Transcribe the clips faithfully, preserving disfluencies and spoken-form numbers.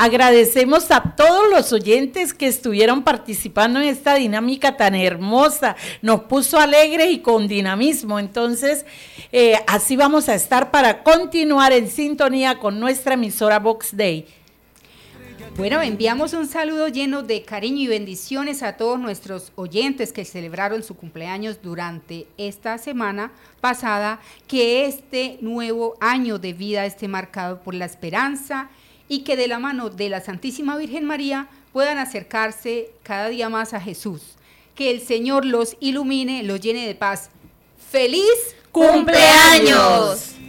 Agradecemos a todos los oyentes que estuvieron participando en esta dinámica tan hermosa, nos puso alegres y con dinamismo, entonces eh, así vamos a estar para continuar en sintonía con nuestra emisora Vox Day. Bueno, enviamos un saludo lleno de cariño y bendiciones a todos nuestros oyentes que celebraron su cumpleaños durante esta semana pasada, que este nuevo año de vida esté marcado por la esperanza y que de la mano de la Santísima Virgen María puedan acercarse cada día más a Jesús. Que el Señor los ilumine, los llene de paz. ¡Feliz cumpleaños!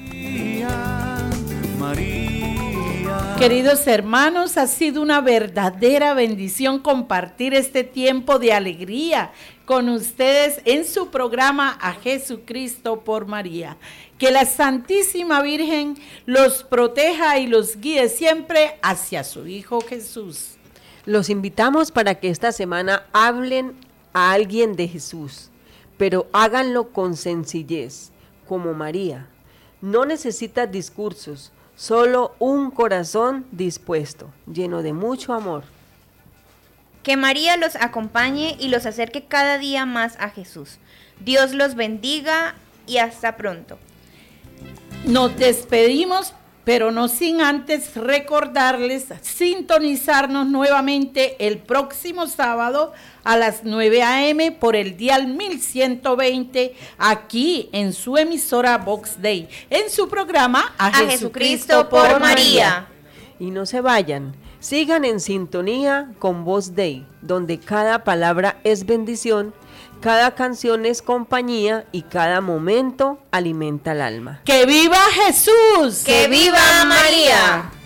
Queridos hermanos, ha sido una verdadera bendición compartir este tiempo de alegría con ustedes en su programa A Jesucristo por María. Que la Santísima Virgen los proteja y los guíe siempre hacia su Hijo Jesús. Los invitamos para que esta semana hablen a alguien de Jesús, pero háganlo con sencillez, como María. No necesitas discursos, solo un corazón dispuesto, lleno de mucho amor. Que María los acompañe y los acerque cada día más a Jesús. Dios los bendiga y hasta pronto. Nos despedimos, pero no sin antes recordarles sintonizarnos nuevamente el próximo sábado a las nueve a eme por el dial mil ciento veinte, aquí en su emisora Vox Day, en su programa A, a Jesucristo, Jesucristo por, por María. María. Y no se vayan, sigan en sintonía con Vox Day, donde cada palabra es bendición, cada canción es compañía y cada momento alimenta el alma. ¡Que viva Jesús! ¡Que viva María!